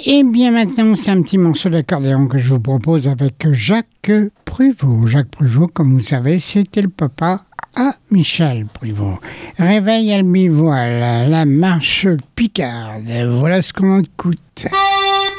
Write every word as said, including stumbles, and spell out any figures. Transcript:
Et bien maintenant, c'est un petit morceau d'accordéon que je vous propose avec Jacques Pruvot. Jacques Pruvot, comme vous savez, c'était le papa à Michel Pruvot. Réveil Albivoile, la marche picarde. Voilà ce qu'on écoute.